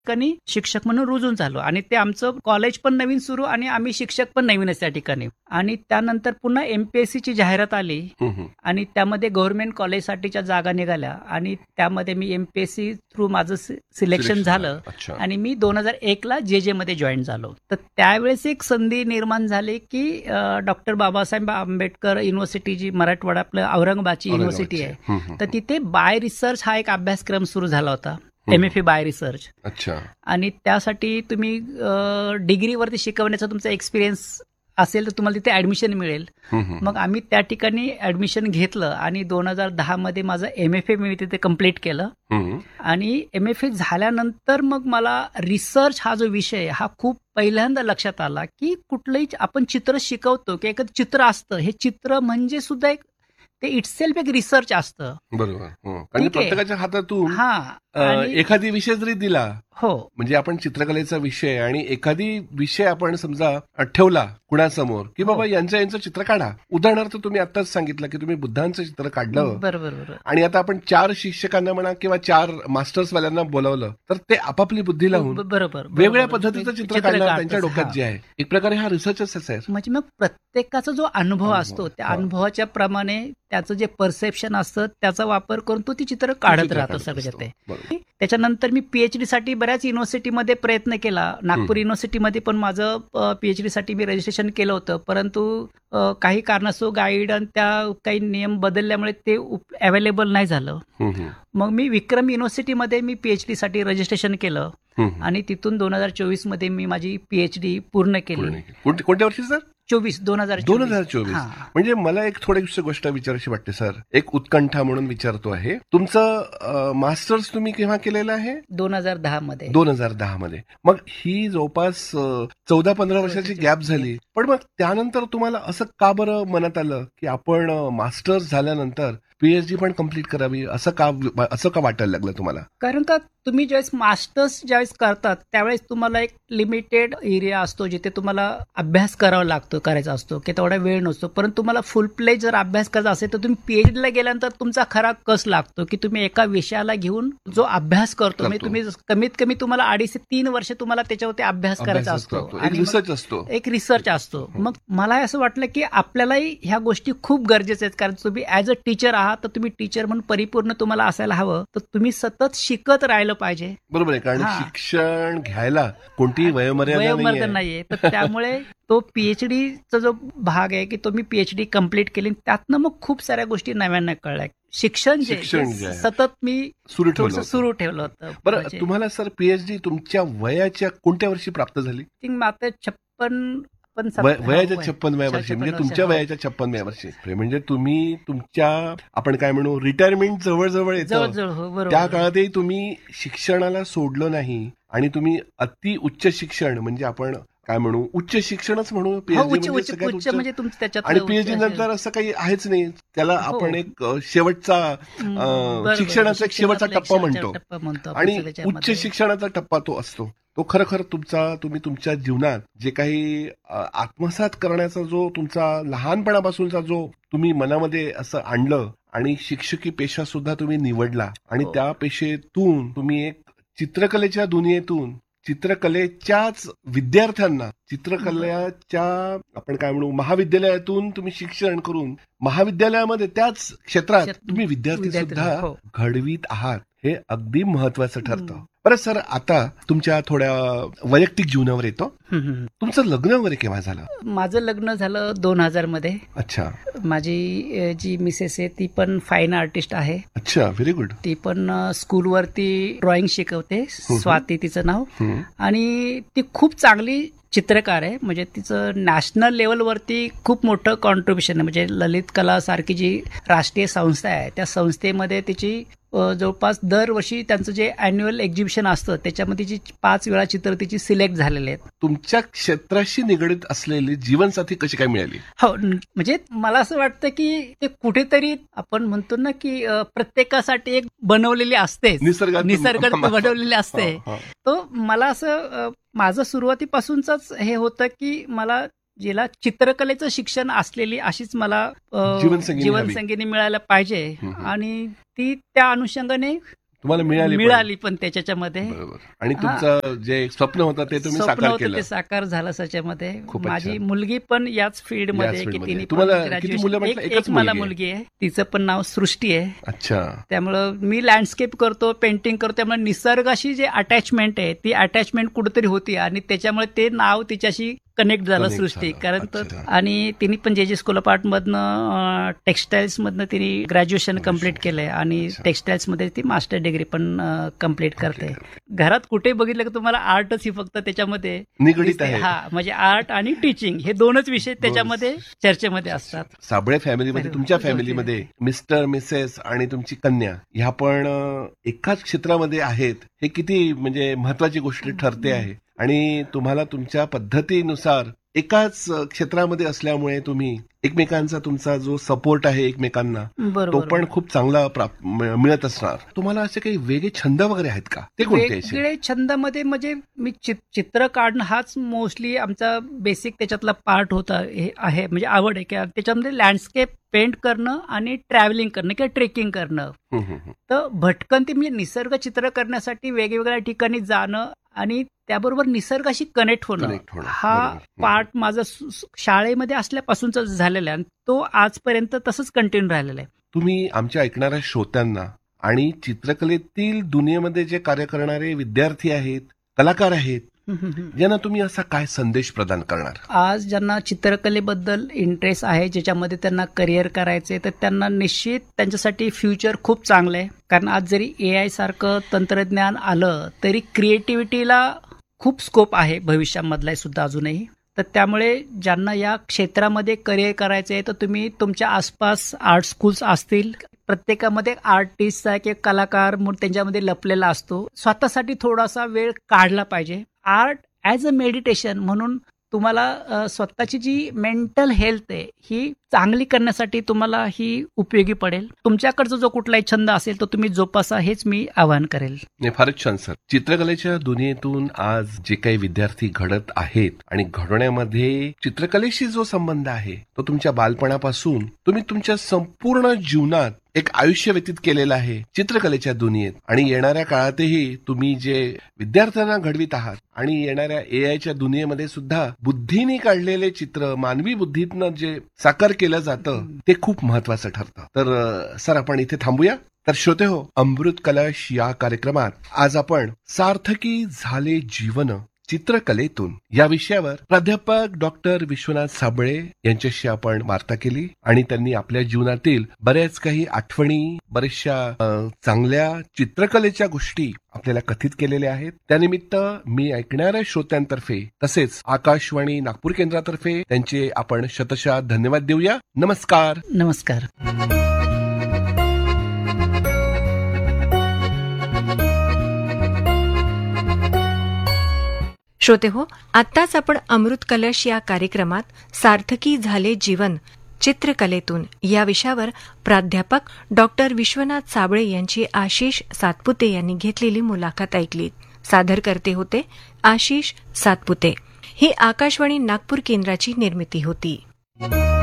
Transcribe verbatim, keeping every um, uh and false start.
ठिकाणी शिक्षक म्हणून रुजून झालो आणि ते आमचं कॉलेज पण नवीन सुरू आणि आम्ही शिक्षक पण नवीनच त्या ठिकाणी. आणि त्यानंतर पुन्हा एमपीएससीची जाहिरात आली आणि त्यामध्ये गव्हर्नमेंट कॉलेजसाठीच्या जागा निघाल्या आणि त्यामध्ये मी एमपीएससी थ्रू माझं सिलेक्शन झालं आणि मी दोन हजार एक ला जे जे मध्ये जॉईन झालो. तर त्यावेळेस एक संधी निर्माण झाली की डॉक्टर बाबासाहेब आंबेडकर युनिव्हर्सिटी जी मराठवाडा आपलं औरंगाबादची युनिव्हर्सिटी आहे, तर तिथे बाय रिसर्च हा एक अभ्यासक्रम सुरू झाला होता, M F A bye research. अच्छा. आणि त्यासाठी तुम्ही डिग्रीवरती शिकवण्याचा तुमचा एक्सपिरियन्स असेल तर तुम्हाला तिथे ऍडमिशन मिळेल. मग आम्ही त्या ठिकाणी ऍडमिशन घेतलं आणि दोन हजार दहा मध्ये माझं एम एफ ए मी तिथे कम्प्लीट केलं. आणि एम एफ ए झाल्यानंतर मग मला रिसर्च हा जो विषय हा खूप पहिल्यांदा लक्षात आला की कुठलंही आपण चित्र शिकवतो की एखादं चित्र असतं, हे चित्र म्हणजे सुद्धा एक ते इटसेल्फ एक रिसर्च असतं. बरोबर. प्रत्येकाच्या हातातून हा एखादी विषय जरी दिला, हो म्हणजे आपण चित्रकलेचा विषय आणि एखादी विषय आपण समजा ठेवला कुणासमोर की बाबा यांचं यांचं चित्र काढा. उदाहरणार्थ तुम्ही आताच सांगितलं की तुम्ही बुद्धांचं चित्र काढलं, बरोबर, आणि आता आपण चार शिक्षकांना म्हणा किंवा चार मास्टर्सवाल्यांना बोलावलं तर ते आपापली बुद्धी लावून बरोबर वेगवेगळ्या पद्धतीचं चित्र काढणार त्यांच्या डोक्यात जे आहे. एक प्रकारे हा रिसर्चच आहे. म्हणजे मग प्रत्येकाचा जो अनुभव असतो त्या अनुभवाच्या प्रमाणे त्याचं जे परसेप्शन असतं त्याचा वापर करून तो ती चित्र काढत राहतो सगळ्यात ते. त्याच्यानंतर मी पीएचडी साठी बऱ्याच युनिव्हर्सिटीमध्ये प्रयत्न केला. नागपूर युनिव्हर्सिटीमध्ये पण माझं पीएचडी साठी मी रजिस्ट्रेशन केलं होतं, परंतु काही कारणास्तव गाईड आणि त्या काही नियम बदलल्यामुळे ते अवेलेबल नाही झालं. मग मी विक्रम युनिव्हर्सिटीमध्ये मी पीएचडी साठी रजिस्ट्रेशन केलं आणि तिथून दोन हजार चोवीस मध्ये मी माझी पीएचडी पूर्ण केली. कोणत्या वर्षी सर? चोवीस दोन हजार दोन हजार चोवीस म्हणजे मला एक थोडीशी गोष्ट विचारायची वाटते सर, एक उत्कंठा म्हणून विचारतो आहे. तुमचं मास्टर्स तुम्ही केव्हा केलेलं आहे? दोन हजार दहा मध्ये. दोन हजार दहा मध्ये. मग ही जवळपास चौदा पंधरा वर्षाची गॅप झाली, पण मग त्यानंतर तुम्हाला असं का बरं मनात आलं की आपण मास्टर्स झाल्यानंतर पीएचडी पण कम्प्लीट करावी, असं का असं का वाटायला लागलं तुम्हाला? कारण का तुम्ही ज्यावेळेस मास्टर्स ज्यावेळेस करतात त्यावेळेस तुम्हाला एक लिमिटेड एरिया असतो जिथे तुम्हाला अभ्यास करावा लागतो करायचा असतो की तेवढा वेळ नसतो. परंतु तुम्हाला फुल प्ले जर अभ्यास करायचा असेल तर तुम्ही पीएचडीला गेल्यानंतर तुमचा खरा कस लागतो की तुम्ही एका विषयाला घेऊन जो अभ्यास करतो म्हणजे तुम्ही कमीत कमी तुम्हाला अडीच ते तीन वर्ष तुम्हाला त्याच्यावरती अभ्यास करायचा असतो आणि रिसर्च असतो, एक रिसर्च असतो. मग मला असं वाटलं की आपल्यालाही ह्या गोष्टी खूप गरजेच्या आहेत, कारण तुम्ही ऍज अ टीचर आहात तर तुम्ही टीचर म्हणून परिपूर्ण तुम्हाला असायला हवं, तर तुम्ही सतत शिकत राहिलं पाहिजे. बरोबर आहे, कारण शिक्षण घ्यायला कोणतीही वयोमर्यादा नाहीये. तर त्यामुळे तो पीएचडीचा जो भाग आहे की तो मी पीएचडी कम्प्लीट केली, त्यातनं मग खूप साऱ्या गोष्टी नव्यानं कळल्या. शिक्षण जे सतत मी सुरू ठेवलं सुरू ठेवलं होतं. बरं, तुम्हाला सर पीएचडी तुमच्या वयाच्या कोणत्या वर्षी प्राप्त झाली? आता छप्पन वयाच्या छप्पनव्या वर्षी, म्हणजे तुमच्या वयाच्या छप्पनव्या वर्षी. म्हणजे तुम्ही तुमच्या आपण काय म्हणू रिटायरमेंट जवळजवळ येतं त्या काळातही तुम्ही शिक्षणाला सोडलं नाही आणि तुम्ही अति उच्च शिक्षण म्हणजे आपण काय म्हणू उच्च शिक्षणच म्हणू पीएचडी म्हणजे आणि पीएचडी नंतर असं काही आहेच नाही, त्याला आपण एक शेवटचा शिक्षणाचा एक शेवटचा टप्पा म्हणतो आणि उच्च शिक्षणाचा टप्पा तो असतो. तो खरोखर तुमचा तुम्ही तुमच्या जीवनात जे काही आत्मसात करण्याचा जो तुमचा लहानपणापासूनचा जो तुम्ही मनामध्ये असं आणलं आणि शिक्षकी पेशा सुद्धा तुम्ही निवडला आणि त्या पेशेतून तुम्ही एक चित्रकलेच्या दुनियेतून चित्रकलेच्याच विद्यार्थ्यांना चित्रकलेच्या आपण काय म्हणू महाविद्यालयातून तुम्ही शिक्षण करून महाविद्यालयामध्ये त्याच क्षेत्रात तुम्ही विद्यार्थी सुद्धा घडवीत आहात, हे अगदी महत्वाचं ठरतं. बरं सर, आता तुमच्या थोड्या वैयक्तिक जीवनावर येतो. तुमचं लग्न वगैरे केव्हा झालं? माझं लग्न झालं दोन हजार मध्ये. अच्छा. माझी जी मिसेस आहे ती पण फाईन आर्टिस्ट आहे. अच्छा, व्हेरी गुड. ती पण स्कूलवरती ड्रॉइंग शिकवते, स्वाती तिचं नाव, आणि ती खूप चांगली चित्रकार आहे. म्हणजे तिचं नॅशनल लेवलवरती खूप मोठं कॉन्ट्रीब्युशन आहे. म्हणजे ललित कला सारखी जी राष्ट्रीय संस्था आहे त्या संस्थेमध्ये तिची जवळपास दरवर्षी त्यांचं जे अॅन्युअल एक्झिबिशन असतं त्याच्यामध्ये जी पाच वेळा चित्र तिची सिलेक्ट झालेले आहेत. तुमच्या क्षेत्राशी निगडीत असलेली जीवनसाथी कशी काय मिळाली? हो, म्हणजे मला असं वाटतं की ते कुठेतरी आपण म्हणतो ना की प्रत्येकासाठी एक बनवलेली असते, निसर्गात निसर्गात बनवलेली असते. तो मला असं माझं सुरुवातीपासूनच हे होतं की मला जिला चित्रकलेचं शिक्षण असलेली अशीच मला जीवनसंगिनी मिळायला पाहिजे आणि ती त्या अनुषंगाने तुम्हाला मिळाली मिळाली पण त्याच्यामध्ये. आणि तुमचं जे स्वप्न होतं ते तुम्ही साकार केलं. ते साकार झालं त्याच्यामध्ये. माझी मुलगी पण याच फील्डमध्ये की तिने तुम्हाला किती मुलं म्हटलं? एक मला मुलगी आहे, तिचं पण नाव सृष्टी आहे. अच्छा. त्यामुळं मी लँडस्केप करतो, पेंटिंग करतो, त्यामुळे निसर्गाशी जे अटॅचमेंट आहे ती अटॅचमेंट कुठेतरी होती आणि त्याच्यामुळे ते नाव तिच्याशी कनेक्ट झालं सृष्टी. कारण तर आणि तिने पण जे जे स्कूल ऑफ आर्ट मधनं टेक्सटाईल्स मधनं तिने ग्रॅज्युएशन कम्प्लीट केलंय आणि टेक्सटाईल्स मध्ये ती मास्टर डिग्री पण कम्प्लीट करते. घरात कुठे बघितलं की तुम्हाला आर्टच ही फक्त त्याच्यामध्ये निगडीत आहे. हा, म्हणजे आर्ट आणि टीचिंग हे दोनच विषय त्याच्यामध्ये चर्चेमध्ये असतात. साबळे फॅमिलीमध्ये, तुमच्या फॅमिलीमध्ये मिस्टर, मिसेस आणि तुमची कन्या ह्या पण एकाच क्षेत्रामध्ये आहेत, हे किती म्हणजे महत्वाची गोष्ट ठरते आहे. आणि तुम्हाला तुमच्या पद्धतीनुसार एकाच क्षेत्रामध्ये असल्यामुळे तुम्ही एकमेकांचा तुमचा जो सपोर्ट आहे एकमेकांना तो पण खूप चांगला मिळत असणार. तुम्हाला असे काही वेगळे छंद वगैरे आहेत का? ते कोणते? वेगळे छंदामध्ये म्हणजे मी चित्र काढणं हाच मोस्टली आमचा बेसिक त्याच्यातला पार्ट होता हे आहे, म्हणजे आवड आहे. की त्याच्यामध्ये लँडस्केप पेंट करणं आणि ट्रॅव्हलिंग करणं किंवा ट्रेकिंग करणं. तर भटकंती म्हणजे निसर्ग चित्र करण्यासाठी वेगवेगळ्या ठिकाणी जाणं आणि त्याबरोबर निसर्गाशी कनेक्ट होणं हा पार्ट माझा शाळेमध्ये असल्यापासूनच झालेला आहे. तो आजपर्यंत तसंच कंटिन्यू राहिलेला आहे. तुम्ही आमच्या ऐकणाऱ्या श्रोत्यांना आणि चित्रकलेतील दुनियेमध्ये जे कार्य करणारे विद्यार्थी आहेत, कलाकार आहेत, ज्यांना तुम्ही असा काय संदेश प्रदान करणार? आज ज्यांना चित्रकलेबद्दल इंटरेस्ट आहे, ज्याच्यामध्ये त्यांना करिअर करायचे, तर त्यांना निश्चित त्यांच्यासाठी फ्युचर खूप चांगलं आहे. कारण आज जरी ए आय सारखं तंत्रज्ञान आलं तरी क्रिएटिव्हिटीला खूप स्कोप आहे भविष्यामधला सुद्धा अजूनही. तर त्यामुळे ज्यांना या क्षेत्रामध्ये करिअर करायचं आहे तर तुम्ही तुमच्या आसपास आर्ट स्कूल्स असतील, प्रत्येकामध्ये आर्टिस्ट किंवा कलाकार त्यांच्यामध्ये लपलेला असतो. स्वतःसाठी थोडासा वेळ काढला पाहिजे. आर्ट ॲज अ मेडिटेशन म्हणून तुम्हाला स्वतःची जी मेंटल हेल्थ आहे ही चांगली करण्यासाठी तुम्हाला ही उपयोगी पडेल. तुमच्याकडचा जो कुठलाही छंद असेल तो तुम्ही जोपासा, हेच मी आवाहन करेल. नाही, फारच छान सर. चित्रकलेच्या दुनियेतून आज जे काही विद्यार्थी घडत आहेत आणि घडवण्यामध्ये चित्रकलेशी जो संबंध आहे तो तुमच्या बालपणापासून तुम्ही तुमच्या संपूर्ण जीवनात एक आयुष्य व्यतीत केलेलं आहे चित्रकलेच्या दुनियेत. आणि येणाऱ्या काळातही तुम्ही जे विद्यार्थ्यांना घडवित आहात आणि येणाऱ्या ए आयच्या दुनियेमध्ये सुद्धा बुद्धीने काढलेले चित्र, मानवी बुद्धीतनं जे साकार केलं जातं ते खूप महत्वाचं ठरतं. तर सर आपण इथे थांबूया. तर श्रोते हो, अमृत कलश या कार्यक्रमात आज आपण सार्थकी झाले जीवन चित्रकलेतून या विषयावर प्राध्यापक डॉक्टर विश्वनाथ साबळे यांच्याशी आपण वार्ता केली आणि त्यांनी आपल्या जीवनातील बऱ्याच काही आठवणी, बऱ्याचशा चांगल्या चित्रकलेच्या गोष्टी आपल्याला कथित केलेल्या आहेत. त्यानिमित्त मी ऐकणाऱ्या श्रोत्यांतर्फे तसेच आकाशवाणी नागपूर केंद्रातर्फे त्यांचे आपण शतशः धन्यवाद देऊया. नमस्कार. नमस्कार. श्रोते हो, आत्ताच आपण अमृत कलश या कार्यक्रमात सार्थकी झाले जीवन चित्रकलेतून या विषयावर प्राध्यापक डॉक्टर विश्वनाथ साबळे यांची आशिष सातपुते यांनी घेतलेली मुलाखत ऐकली. सादर करते होते आशिष सातपुते. ही आकाशवाणी नागपूर केंद्राची निर्मिती होती.